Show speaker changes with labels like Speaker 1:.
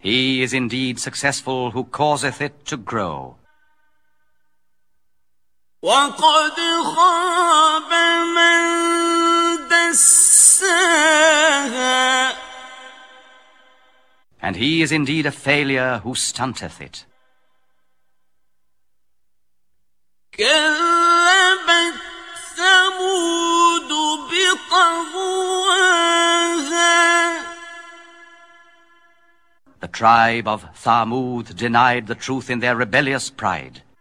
Speaker 1: He is indeed successful who causeth it to grow.
Speaker 2: وَقَدْ خَابَ مَنْ دَسَّاهَا.
Speaker 1: And he is indeed a failure who stunteth it.
Speaker 2: كَذَّبَتْ ثَمُودُ بِطَغْوَاهَا.
Speaker 1: The tribe of Thamud denied the truth in their rebellious pride.